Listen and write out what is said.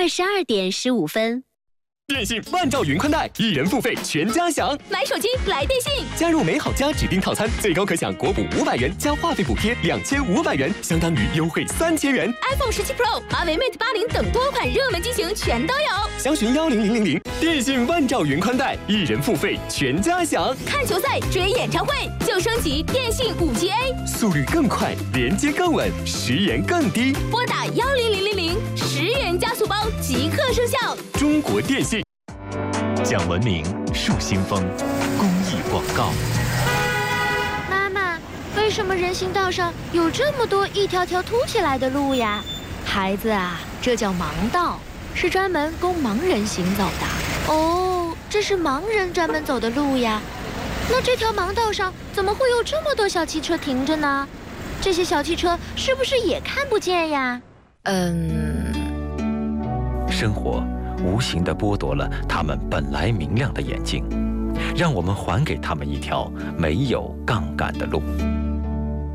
22:15。 电信万兆云宽带，1人付费全家享。 买手机来电信， 加入美好家指定套餐，最高可享国补500元加话费补贴2500元，相当于优惠3000元。 iPhone 17 Pro、华为 Mate 80等多款热门机型全都有。 详询10000。电信万兆云宽带，1人付费全家享。 看球赛、追演唱会就升级电信5G， 速率更快，连接更稳，10元更低。 拨打10000，10元加速包即刻生效。 中国电信。 讲文明，树新风，公益广告。 妈妈，为什么人行道上有这么多一条条凸起来的路呀？ 孩子啊，这叫盲道，是专门供盲人行走的。 哦，这是盲人专门走的路呀。那这条盲道上怎么会有这么多小汽车停着呢？这些小汽车是不是也看不见呀？ 生活无形地剥夺了他们本来明亮的眼睛，让我们还给他们一条没有杠杆的路。